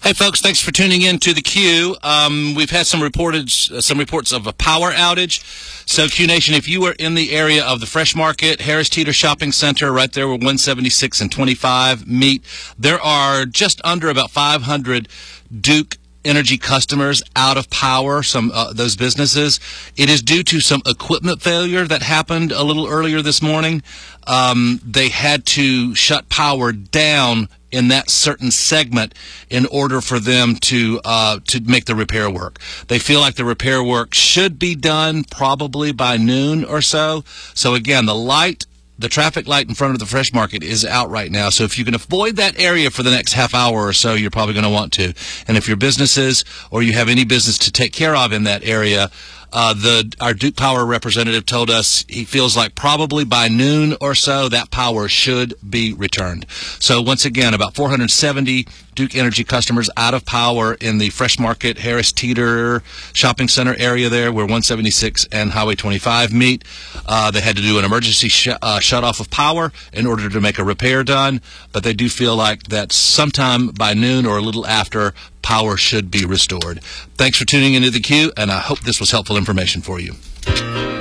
Hey, folks, thanks for tuning in to the Q. We've had some reports of a power outage. So, Q Nation, if you are in the area of the Fresh Market, Harris Teeter Shopping Center, right there where 176 and 25 meet, there are just under about 500 Duke Energy customers out of power, those businesses. It is due to some equipment failure that happened a little earlier this morning. They had to shut power down in that certain segment in order for them to make the repair work. They feel like the repair work should be done probably by noon or so. So again, the traffic light in front of the Fresh Market is out right now. So if you can avoid that area for the next half hour or so, you're probably going to want to. And if your businesses or you have any business to take care of in that area, our Duke Power representative told us he feels like probably by noon or so that power should be returned. So once again, about 470 Duke Energy customers out of power in the Fresh Market, Harris Teeter Shopping Center area there where 176 and Highway 25 meet. They had to do an emergency shut-off of power in order to make a repair done, but they do feel like that sometime by noon or a little after, power should be restored. Thanks for tuning into the Q, and I hope this was helpful information for you.